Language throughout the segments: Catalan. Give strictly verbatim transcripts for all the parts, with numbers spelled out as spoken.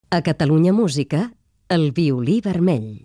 A Catalunya Música, el violí vermell.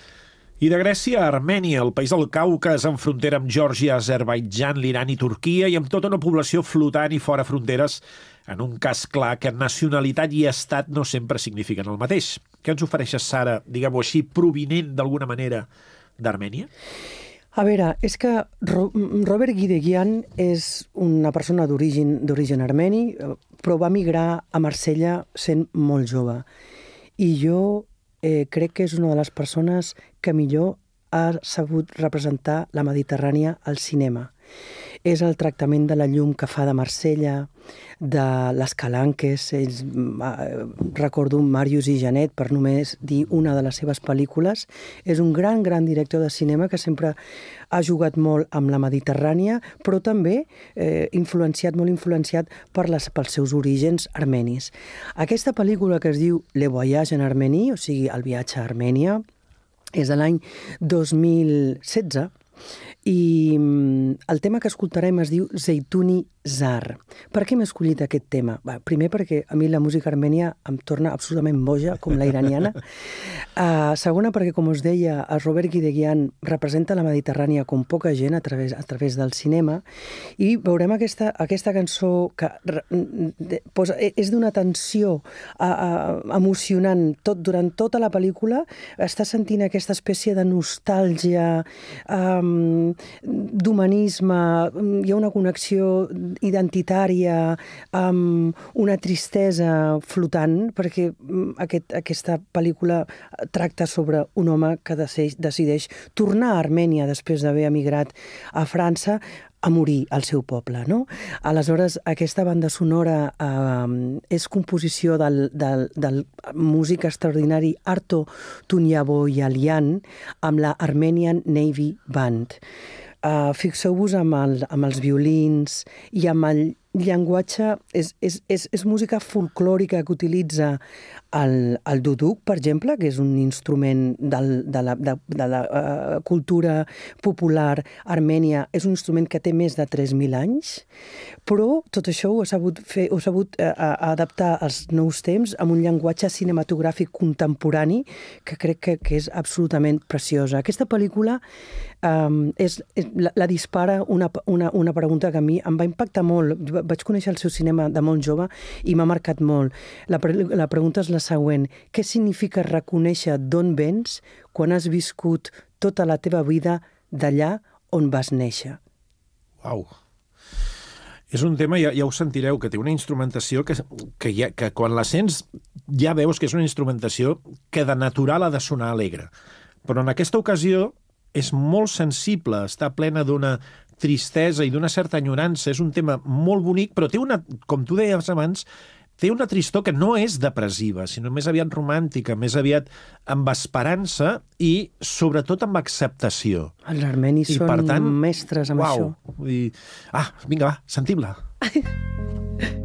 I de Grècia a Armènia, el país del Caucas, en frontera amb Geòrgia, Azerbaidjan, l'Iran i Turquia, i amb tota una població flotant i fora fronteres, en un cas clar que nacionalitat i estat no sempre signifiquen el mateix. Què ens ofereixes, Sara, diguem-ho així, provinent d'alguna manera d'Armènia? A veure, és que Robert Guideguian és una persona d'origen d'origen armeni, però va migrar a Marsella sent molt jove. I jo eh, crec que és una de les persones que millor ha sabut representar la Mediterrània al cinema. És el tractament de la llum que fa de Marsella, de les calanques. Ells, recordo Màrius i Janet, per només dir una de les seves pel·lícules. És un gran, gran director de cinema que sempre ha jugat molt amb la Mediterrània, però també eh, influenciat, molt influenciat per les, pels seus orígens armenis. Aquesta pel·lícula que es diu Le Voyage en Armeni, o sigui, El viatge a Armènia, és de l'any dos mil setze, i el tema que escoltarem es diu Zeytuni Zar. Per què m'he escollit aquest tema? Bé, primer perquè a mi la música armènia em torna absolutament boja, com la iraniana. Uh, segona perquè, com us deia, el Robert Guideguian representa la Mediterrània com poca gent a través, a través del cinema, i veurem aquesta, aquesta cançó que de, posa, és d'una tensió uh, uh, emocionant tot, durant tota la pel·lícula. Està sentint aquesta espècie de nostàlgia, um, d'humanisme, hi ha una connexió identitària, amb una tristesa flotant, perquè aquest, aquesta pel·lícula tracta sobre un home que decideix, decideix tornar a Armènia després d'haver emigrat a França a morir al seu poble, no? Aleshores, aquesta banda sonora eh, és composició del, del, del músic extraordinari Arto Tunyavoyalian amb la Armenian Navy Band. Uh, fixeu-vos amb, el, amb els violins i amb el llenguatge, és, és, és, és música folclòrica que utilitza el, el duduk, per exemple, que és un instrument del, de la, de, de la uh, cultura popular armènia, és un instrument que té més de tres mil anys, però tot això ho ha sabut, fer, ho ha sabut uh, adaptar als nous temps amb un llenguatge cinematogràfic contemporani que crec que, que és absolutament preciosa. Aquesta pel·lícula um, és, és, la, la dispara una, una, una pregunta que a mi em va impactar molt. Vaig conèixer el seu cinema de molt jove i m'ha marcat molt. La, la pregunta és la següent. Què significa reconèixer d'on vens quan has viscut tota la teva vida d'allà on vas néixer? Uau! És un tema, ja, ja ho sentireu, que té una instrumentació que, que, ja, que quan la sents ja veus que és una instrumentació que de natural ha de sonar alegre. Però en aquesta ocasió és molt sensible, està plena d'una tristesa i d'una certa enyorança. És un tema molt bonic, però té una, com tu deies abans, té una tristor que no és depressiva, sinó més aviat romàntica, més aviat amb esperança i, sobretot, amb acceptació. Els armenis I, són per tant, mestres amb uau, això. Vull dir, ah, vinga, va, sentim-la.